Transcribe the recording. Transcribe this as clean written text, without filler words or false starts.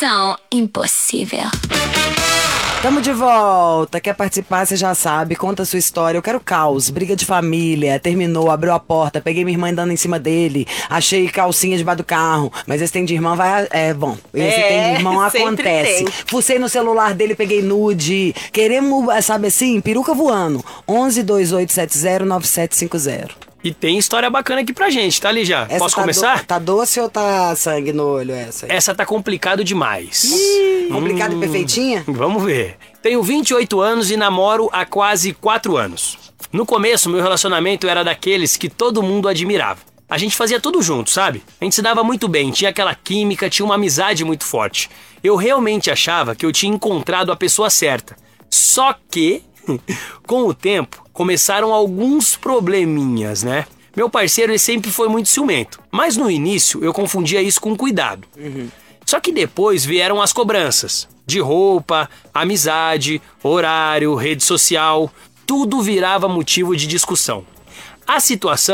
tão impossível. Tamo de volta. Quer participar? Você já sabe. Conta a sua história. Eu quero caos. Briga de família. Terminou, abriu a porta. Peguei minha irmã andando em cima dele. Achei calcinha debaixo do carro. Mas esse tem de irmã vai... bom. Esse tem de irmão acontece. Tem. Fucei no celular dele, peguei nude. Queremos, sabe assim, peruca voando. 1128709750. E tem história bacana aqui pra gente, tá, Lígia? Essa Posso tá começar? Tá doce ou tá sangue no olho essa aí? Essa tá complicado demais. Complicado e perfeitinha? Vamos ver. Tenho 28 anos e namoro há quase 4 anos. No começo, meu relacionamento era daqueles que todo mundo admirava. A gente fazia tudo junto, sabe? A gente se dava muito bem, tinha aquela química, tinha uma amizade muito forte. Eu realmente achava que eu tinha encontrado a pessoa certa. Só que, com o tempo, começaram alguns probleminhas, né? Meu parceiro ele sempre foi muito ciumento, mas no início eu confundia isso com cuidado. Só que depois vieram as cobranças de roupa, amizade, horário, rede social, tudo virava motivo de discussão. A situação